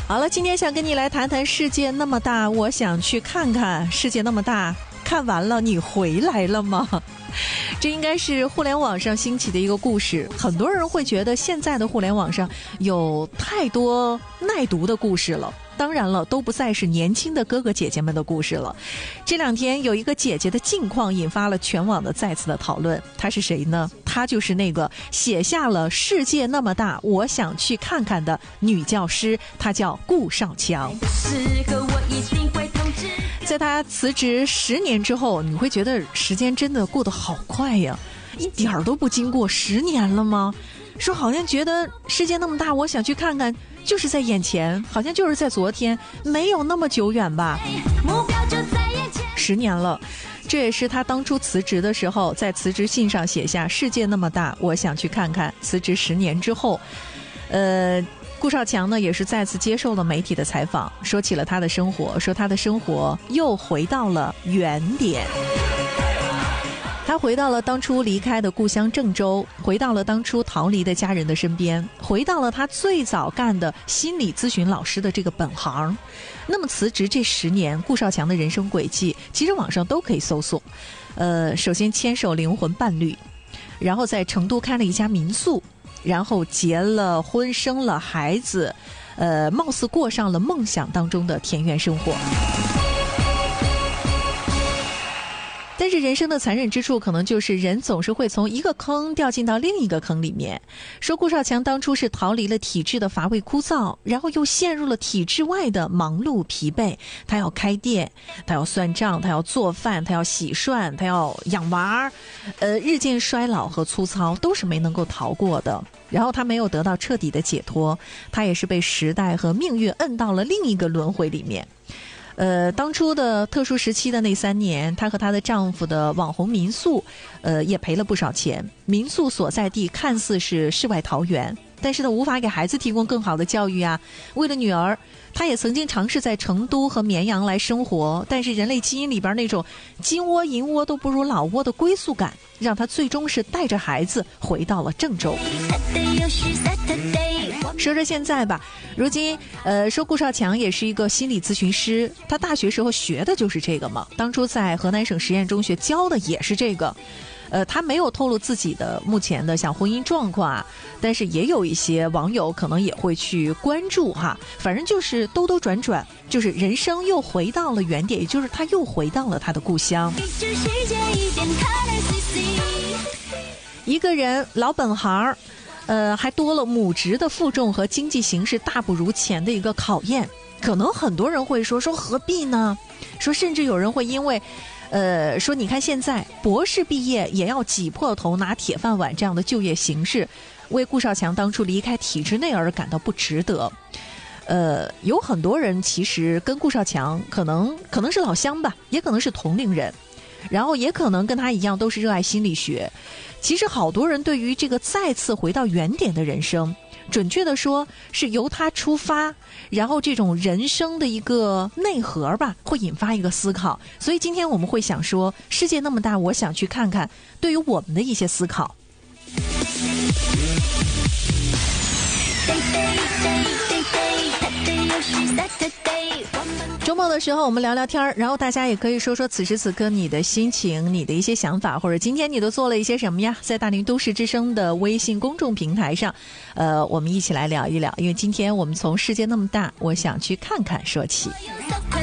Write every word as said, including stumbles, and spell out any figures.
好了，今天想跟你来谈谈世界那么大，我想去看看。世界那么大，看完了你回来了吗？这应该是互联网上兴起的一个故事。很多人会觉得现在的互联网上有太多耐读的故事了，当然了，都不再是年轻的哥哥姐姐们的故事了。这两天有一个姐姐的近况引发了全网的再次的讨论。她是谁呢？她就是那个写下了世界那么大我想去看看的女教师，她叫顾少强。在她辞职十年之后，你会觉得时间真的过得好快呀，一点儿都不经过十年了吗？说好像觉得世界那么大我想去看看就是在眼前，好像就是在昨天，没有那么久远吧。目标就在眼前，十年了。这也是他当初辞职的时候在辞职信上写下世界那么大我想去看看。辞职十年之后，呃顾少强呢也是再次接受了媒体的采访，说起了他的生活，说他的生活又回到了原点。他回到了当初离开的故乡郑州，回到了当初逃离的家人的身边，回到了他最早干的心理咨询老师的这个本行。那么辞职这十年，顾少强的人生轨迹其实网上都可以搜索。呃，首先牵手灵魂伴侣，然后在成都开了一家民宿，然后结了婚，生了孩子，呃，貌似过上了梦想当中的田园生活。但是人生的残忍之处可能就是人总是会从一个坑掉进到另一个坑里面。说顾少强当初是逃离了体制的乏味枯燥，然后又陷入了体制外的忙碌疲惫。他要开店，他要算账，他要做饭，他要洗涮，他要养娃，呃，日渐衰老和粗糙都是没能够逃过的。然后他没有得到彻底的解脱，他也是被时代和命运摁到了另一个轮回里面。呃，当初的特殊时期的那三年，她和她的丈夫的网红民宿，呃，也赔了不少钱。民宿所在地看似是世外桃源，但是呢，无法给孩子提供更好的教育啊。为了女儿，她也曾经尝试在成都和绵阳来生活，但是人类基因里边那种金窝银窝都不如老窝的归宿感，让她最终是带着孩子回到了郑州。说说现在吧，如今呃，说顾少强也是一个心理咨询师，他大学时候学的就是这个嘛，当初在河南省实验中学教的也是这个。呃，他没有透露自己的目前的像婚姻状况啊，但是也有一些网友可能也会去关注哈。反正就是兜兜转转，就是人生又回到了原点，也就是他又回到了他的故乡。一个人老本行，呃，还多了母职的负重和经济形势大不如前的一个考验。可能很多人会说说何必呢？说甚至有人会因为呃，说你看现在博士毕业也要挤破头拿铁饭碗这样的就业形势，为顾少强当初离开体制内而感到不值得。呃，有很多人其实跟顾少强可能可能是老乡吧，也可能是同龄人，然后也可能跟他一样都是热爱心理学。其实好多人对于这个再次回到原点的人生，准确的说是由他出发，然后这种人生的一个内核吧，会引发一个思考。所以今天我们会想说，世界那么大我想去看看，对于我们的一些思考。周末的时候我们聊聊天，然后大家也可以说说此时此刻你的心情，你的一些想法，或者今天你都做了一些什么呀，在大林都市之声的微信公众平台上呃，我们一起来聊一聊。因为今天我们从世界那么大我想去看看说起。